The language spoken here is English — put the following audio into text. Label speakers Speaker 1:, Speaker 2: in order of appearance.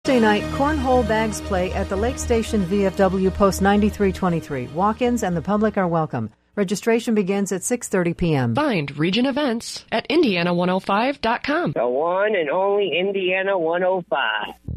Speaker 1: Thursday night, Cornhole Bags play at the Lake Station VFW Post 9323. Walk-ins and the public are welcome. Registration begins at 6:30 p.m.
Speaker 2: Find Region Events at Indiana105.com.
Speaker 3: The one and only Indiana 105.